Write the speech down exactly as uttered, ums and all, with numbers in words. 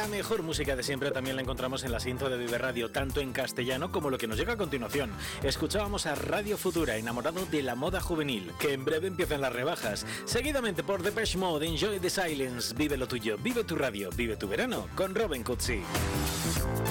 La mejor música de siempre también la encontramos en la cinta de Vive Radio, tanto en castellano como lo que nos llega a continuación. Escuchábamos a Radio Futura, enamorado de la moda juvenil, que en breve empiezan las rebajas. Seguidamente por Depeche Mode, Enjoy the Silence, vive lo tuyo, vive tu radio, vive tu verano, con Robin Cutsi.